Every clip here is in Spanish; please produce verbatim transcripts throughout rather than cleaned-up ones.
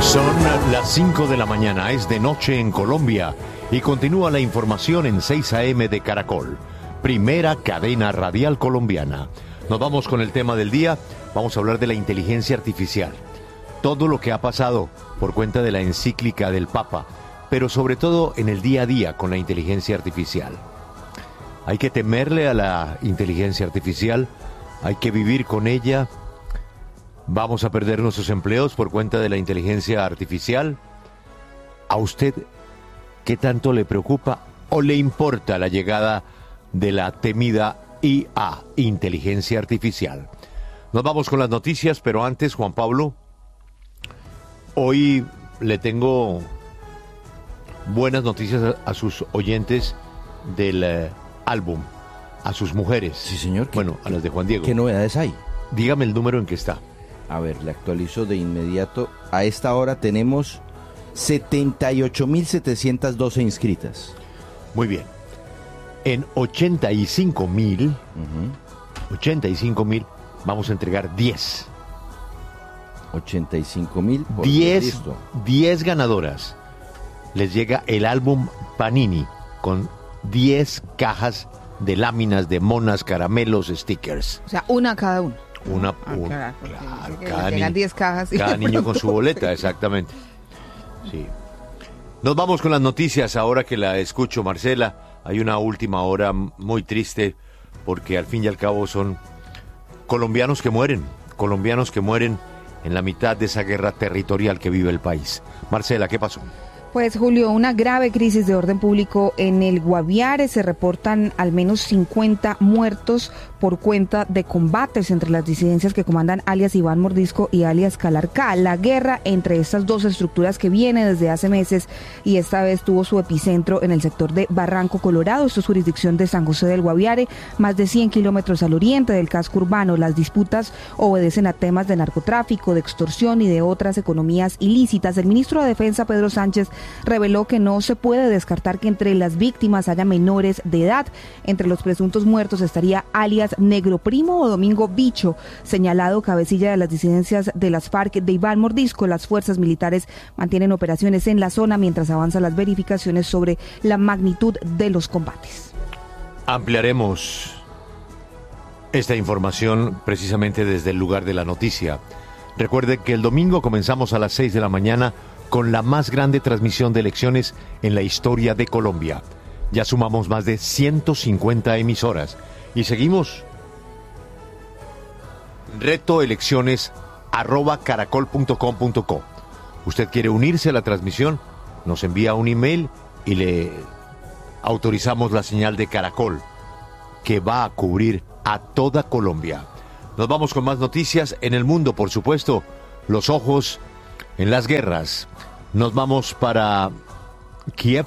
Son las cinco de la mañana, es de noche en Colombia y continúa la información en seis a eme de Caracol, primera cadena radial colombiana. Nos vamos con el tema del día, vamos a hablar de la inteligencia artificial. Todo lo que ha pasado por cuenta de la encíclica del Papa, pero sobre todo en el día a día con la inteligencia artificial. Hay que temerle a la inteligencia artificial, hay que vivir con ella. ¿Vamos a perder nuestros empleos por cuenta de la inteligencia artificial? ¿A usted qué tanto le preocupa o le importa la llegada de la temida I A, inteligencia artificial? Nos vamos con las noticias, pero antes, Juan Pablo, hoy le tengo buenas noticias a, a sus oyentes del eh, álbum, a sus mujeres. Sí, señor. Bueno, a las de Juan Diego. ¿Qué novedades hay? Dígame el número en que está. A ver, le actualizo de inmediato. A esta hora tenemos setenta y ocho mil setecientas doce inscritas. Muy bien. En ochenta y cinco mil, uh-huh. ochenta y cinco mil, vamos a entregar diez. ochenta y cinco mil. diez, diez ganadoras. Les llega el álbum Panini con diez cajas de láminas de monas, caramelos, stickers. O sea, una a cada uno. Una, Ah, un, claro, claro, que cada, llegan ni, diez cajas y cada niño con su boleta, exactamente. Sí. Nos vamos con las noticias ahora que la escucho, Marcela. Hay una última hora muy triste porque al fin y al cabo son colombianos que mueren, colombianos que mueren en la mitad de esa guerra territorial que vive el país. Marcela, ¿qué pasó? Pues, Julio, una grave crisis de orden público en el Guaviare. Se reportan al menos cincuenta muertos por cuenta de combates entre las disidencias que comandan alias Iván Mordisco y alias Calarcá. La guerra entre estas dos estructuras que viene desde hace meses y esta vez tuvo su epicentro en el sector de Barranco Colorado. Esto es jurisdicción de San José del Guaviare, más de cien kilómetros al oriente del casco urbano. Las disputas obedecen a temas de narcotráfico, de extorsión y de otras economías ilícitas. El ministro de Defensa, Pedro Sánchez, reveló que no se puede descartar que entre las víctimas haya menores de edad. Entre los presuntos muertos estaría alias Negro Primo o Domingo Bicho, señalado cabecilla de las disidencias de las FARC de Iván Mordisco. Las fuerzas militares mantienen operaciones en la zona mientras avanzan las verificaciones sobre la magnitud de los combates. Ampliaremos esta información precisamente desde el lugar de la noticia. Recuerde que el domingo comenzamos a las seis de la mañana con la más grande transmisión de elecciones en la historia de Colombia. Ya sumamos más de ciento cincuenta emisoras y seguimos. Reto elecciones arroba caracol punto com punto co. Usted quiere unirse a la transmisión, nos envía un email y le autorizamos la señal de Caracol, que va a cubrir a toda Colombia. Nos vamos con más noticias en el mundo, por supuesto. Los ojos en las guerras. Nos vamos para Kiev.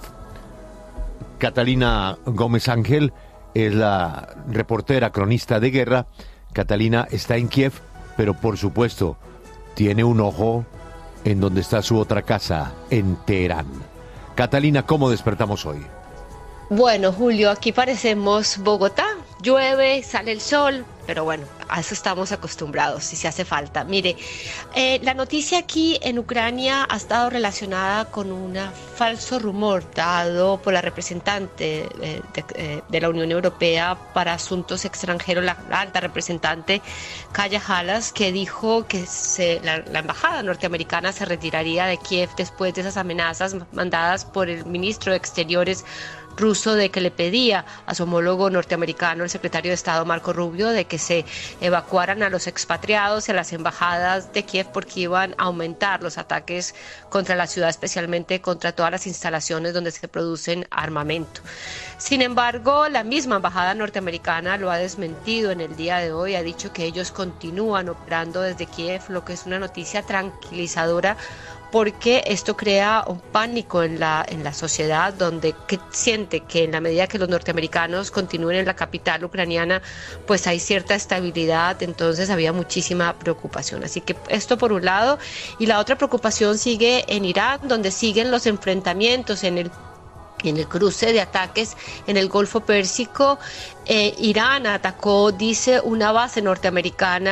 Catalina Gómez Ángel es la reportera cronista de guerra. Catalina está en Kiev, pero por supuesto tiene un ojo en donde está su otra casa, en Teherán. Catalina, ¿cómo despertamos hoy? Bueno, Julio, aquí parecemos Bogotá. Llueve, sale el sol, pero bueno, a eso estamos acostumbrados, si se hace falta. Mire, eh, la noticia aquí en Ucrania ha estado relacionada con un falso rumor dado por la representante eh, de, eh, de la Unión Europea para Asuntos Extranjeros, la, la alta representante Kaja Kallas, que dijo que se, la, la embajada norteamericana se retiraría de Kiev después de esas amenazas mandadas por el ministro de Exteriores ruso, de que le pedía a su homólogo norteamericano, el secretario de Estado Marco Rubio, de que se evacuaran a los expatriados y a las embajadas de Kiev porque iban a aumentar los ataques contra la ciudad, especialmente contra todas las instalaciones donde se producen armamento. Sin embargo, la misma embajada norteamericana lo ha desmentido en el día de hoy, ha dicho que ellos continúan operando desde Kiev, lo que es una noticia tranquilizadora, porque esto crea un pánico en la, en la sociedad, donde que siente que en la medida que los norteamericanos continúen en la capital ucraniana, pues hay cierta estabilidad. Entonces había muchísima preocupación. Así que esto por un lado, y la otra preocupación sigue en Irán, donde siguen los enfrentamientos en el en el cruce de ataques en el Golfo Pérsico. eh, Irán atacó, dice, una base norteamericana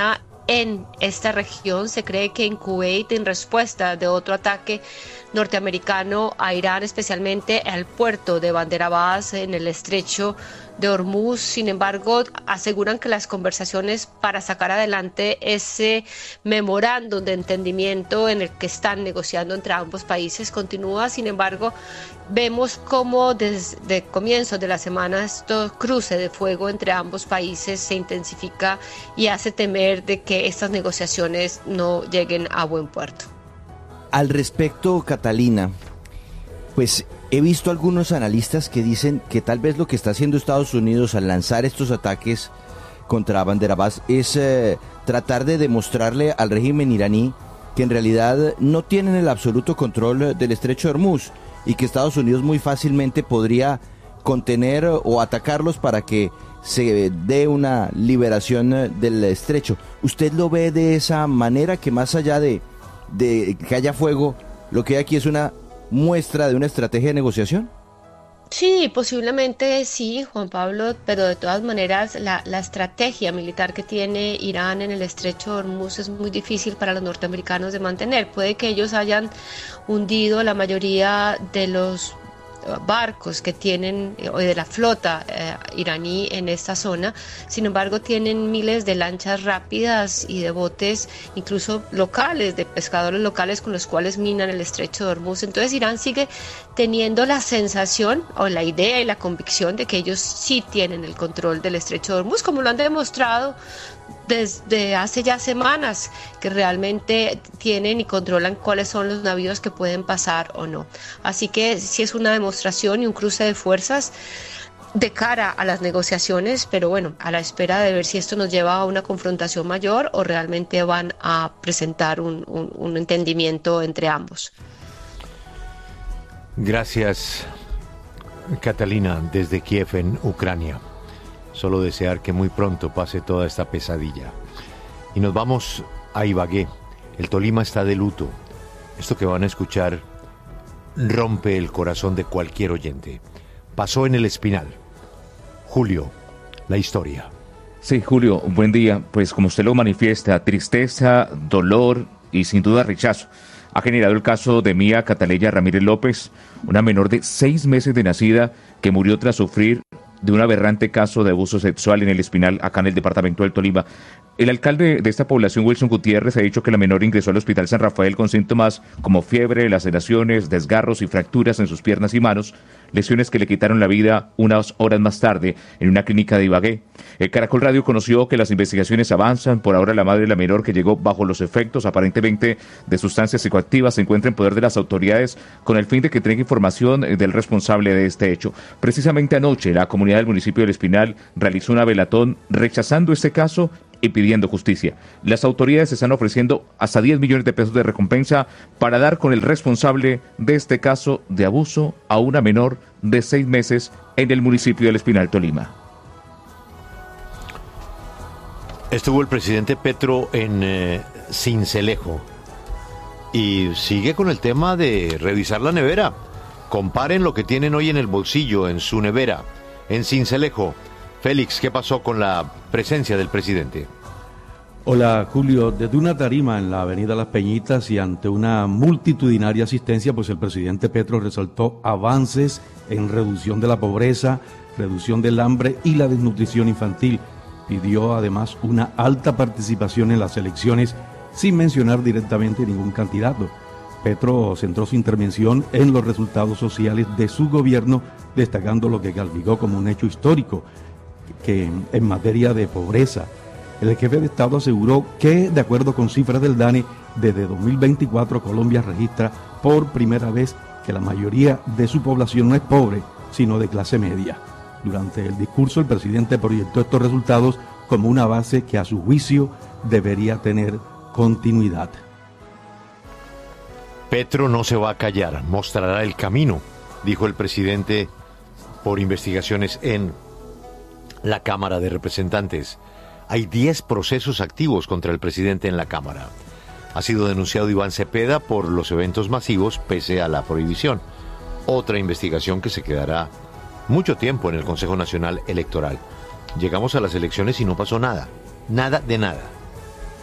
en esta región. Se cree que en Kuwait, en respuesta de otro ataque norteamericano a Irán, especialmente al puerto de Bandar Abbas en el estrecho de Hormuz. Sin embargo, aseguran que las conversaciones para sacar adelante ese memorándum de entendimiento en el que están negociando entre ambos países continúa. Sin embargo, vemos cómo desde comienzos de la semana este cruce de fuego entre ambos países se intensifica y hace temer de que estas negociaciones no lleguen a buen puerto. Al respecto, Catalina, pues he visto algunos analistas que dicen que tal vez lo que está haciendo Estados Unidos al lanzar estos ataques contra Bandar Abbas es eh, tratar de demostrarle al régimen iraní que en realidad no tienen el absoluto control del estrecho de Hormuz y que Estados Unidos muy fácilmente podría contener o atacarlos para que se dé una liberación del estrecho. ¿Usted lo ve de esa manera, que más allá de, de que haya fuego, lo que hay aquí es una muestra de una estrategia de negociación? Sí, posiblemente sí, Juan Pablo, pero de todas maneras la, la estrategia militar que tiene Irán en el estrecho de Hormuz es muy difícil para los norteamericanos de mantener. Puede que ellos hayan hundido la mayoría de los barcos que tienen, o de la flota eh, iraní en esta zona. Sin embargo, tienen miles de lanchas rápidas y de botes, incluso locales, de pescadores locales con los cuales minan el estrecho de Hormuz. Entonces Irán sigue teniendo la sensación o la idea y la convicción de que ellos sí tienen el control del estrecho de Hormuz, como lo han demostrado desde hace ya semanas, que realmente tienen y controlan cuáles son los navíos que pueden pasar o no. Así que sí es una demostración y un cruce de fuerzas de cara a las negociaciones, pero bueno, a la espera de ver si esto nos lleva a una confrontación mayor o realmente van a presentar un, un, un entendimiento entre ambos. Gracias, Catalina, desde Kiev, en Ucrania. Solo desear que muy pronto pase toda esta pesadilla. Y nos vamos a Ibagué. El Tolima está de luto. Esto que van a escuchar rompe el corazón de cualquier oyente. Pasó en el Espinal. Julio, la historia. Sí, Julio, buen día. Pues como usted lo manifiesta, tristeza, dolor y sin duda rechazo ha generado el caso de Mía Cataleya Ramírez López, una menor de seis meses de nacida que murió tras sufrir de un aberrante caso de abuso sexual en el Espinal, acá en el departamento del Tolima. El alcalde de esta población, Wilson Gutiérrez, ha dicho que la menor ingresó al Hospital San Rafael con síntomas como fiebre, laceraciones, desgarros y fracturas en sus piernas y manos, lesiones que le quitaron la vida unas horas más tarde en una clínica de Ibagué. El Caracol Radio conoció que las investigaciones avanzan. Por ahora la madre de la menor, que llegó bajo los efectos aparentemente de sustancias psicoactivas, se encuentra en poder de las autoridades con el fin de que entregue información del responsable de este hecho. Precisamente anoche la comunidad del municipio del Espinal realizó una velatón rechazando este caso y pidiendo justicia. Las autoridades están ofreciendo hasta diez millones de pesos de recompensa para dar con el responsable de este caso de abuso a una menor de seis meses en el municipio del Espinal, Tolima. Estuvo el presidente Petro en eh, Sincelejo y sigue con el tema de revisar la nevera. Comparen lo que tienen hoy en el bolsillo, en su nevera, en Sincelejo. Félix, ¿qué pasó con la presencia del presidente? Hola, Julio. Desde una tarima en la avenida Las Peñitas y ante una multitudinaria asistencia, pues el presidente Petro resaltó avances en reducción de la pobreza, reducción del hambre y la desnutrición infantil. Pidió además una alta participación en las elecciones sin mencionar directamente ningún candidato. Petro centró su intervención en los resultados sociales de su gobierno, destacando lo que calificó como un hecho histórico, que en materia de pobreza, el jefe de Estado aseguró que, de acuerdo con cifras del DANE, desde dos mil veinticuatro Colombia registra por primera vez que la mayoría de su población no es pobre, sino de clase media. Durante el discurso, el presidente proyectó estos resultados como una base que, a su juicio, debería tener continuidad. Petro no se va a callar, mostrará el camino, dijo el presidente por investigaciones en la Cámara de Representantes. Hay diez procesos activos contra el presidente en la Cámara. Ha sido denunciado Iván Cepeda por los eventos masivos pese a la prohibición. Otra investigación que se quedará mucho tiempo en el Consejo Nacional Electoral. Llegamos a las elecciones y no pasó nada. Nada de nada.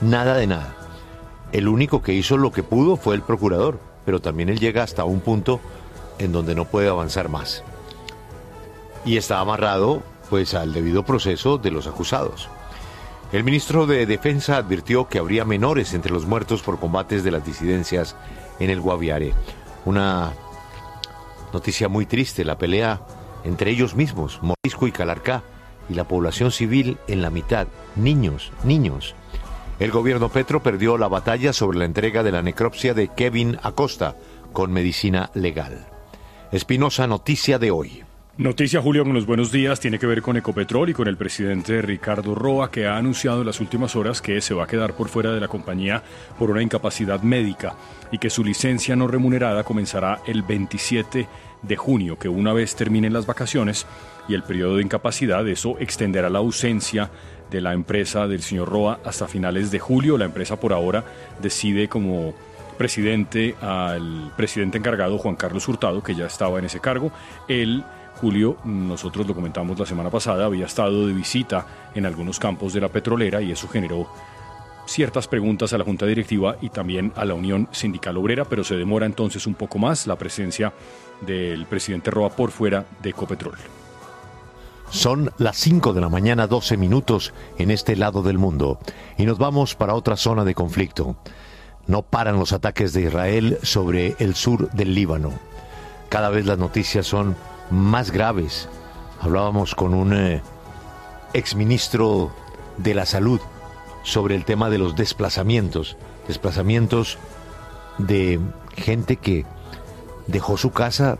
nada de nada. El único que hizo lo que pudo fue el procurador, pero también él llega hasta un punto en donde no puede avanzar más. Y está amarrado pues al debido proceso de los acusados. El ministro de Defensa advirtió que habría menores entre los muertos por combates de las disidencias en el Guaviare. Una noticia muy triste, la pelea entre ellos mismos, Morisco y Calarcá, y la población civil en la mitad, niños, niños. El gobierno Petro perdió la batalla sobre la entrega de la necropsia de Kevin Acosta con medicina legal. Espinosa, noticia de hoy. Noticia, Julio, con los buenos días, tiene que ver con Ecopetrol y con el presidente Ricardo Roa, que ha anunciado en las últimas horas que se va a quedar por fuera de la compañía por una incapacidad médica y que su licencia no remunerada comenzará el veintisiete de junio, que una vez terminen las vacaciones y el periodo de incapacidad, eso extenderá la ausencia de la empresa del señor Roa hasta finales de julio. La empresa por ahora decide como presidente al presidente encargado Juan Carlos Hurtado, que ya estaba en ese cargo. Él, Julio, nosotros lo comentamos la semana pasada, había estado de visita en algunos campos de la petrolera y eso generó ciertas preguntas a la Junta Directiva y también a la Unión Sindical Obrera, pero se demora entonces un poco más la presencia del presidente Roa por fuera de Ecopetrol. Son las cinco de la mañana, doce minutos en este lado del mundo, y nos vamos para otra zona de conflicto. No paran los ataques de Israel sobre el sur del Líbano. Cada vez las noticias son más graves. Hablábamos con un eh, exministro de la Salud sobre el tema de los desplazamientos, desplazamientos de gente que dejó su casa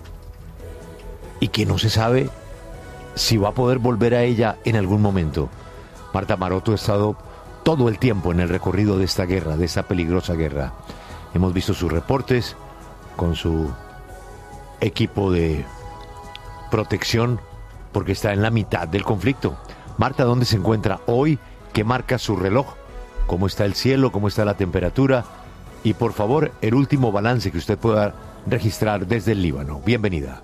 y que no se sabe si va a poder volver a ella en algún momento. Marta Maroto ha estado todo el tiempo en el recorrido de esta guerra, de esta peligrosa guerra. Hemos visto sus reportes con su equipo de protección porque está en la mitad del conflicto. Marta, ¿dónde se encuentra hoy? ¿Qué marca su reloj? ¿Cómo está el cielo? ¿Cómo está la temperatura? Y por favor, el último balance que usted pueda registrar desde el Líbano. Bienvenida.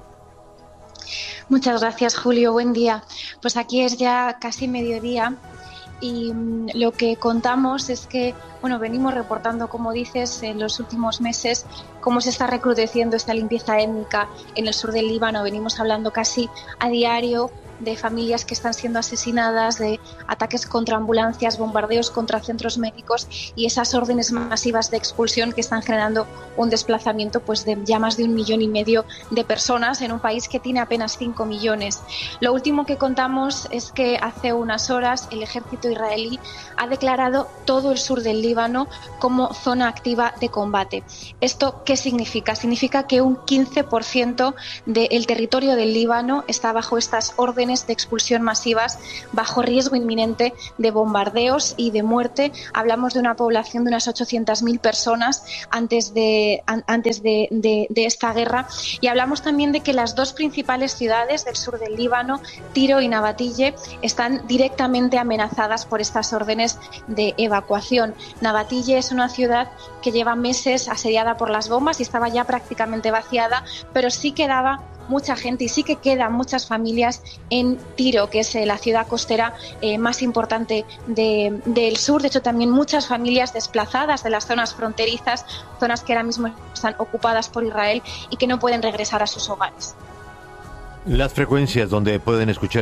Muchas gracias, Julio. Buen día. Pues aquí es ya casi mediodía y mmm, lo que contamos es que, bueno, venimos reportando, como dices, en los últimos meses cómo se está recrudeciendo esta limpieza étnica en el sur del Líbano. Venimos hablando casi a diario de familias que están siendo asesinadas, de ataques contra ambulancias, bombardeos contra centros médicos y esas órdenes masivas de expulsión que están generando un desplazamiento pues de ya más de un millón y medio de personas en un país que tiene apenas cinco millones. Lo último que contamos es que hace unas horas el ejército israelí ha declarado todo el sur del Líbano como zona activa de combate. ¿Esto qué significa? Significa que un quince por ciento del territorio del Líbano está bajo estas órdenes de expulsión masivas, bajo riesgo inminente de bombardeos y de muerte. Hablamos de una población de unas ochocientas mil personas antes de, an, antes de, de, de esta guerra, y hablamos también de que las dos principales ciudades del sur del Líbano, Tiro y Nabatille, están directamente amenazadas por estas órdenes de evacuación. Nabatille es una ciudad que lleva meses asediada por las bombas y estaba ya prácticamente vaciada, pero sí quedaba mucha gente y sí que quedan muchas familias en Tiro, que es eh, la ciudad costera eh, más importante de, del sur. De hecho, también muchas familias desplazadas de las zonas fronterizas, zonas que ahora mismo están ocupadas por Israel y que no pueden regresar a sus hogares. Las frecuencias donde pueden escuchar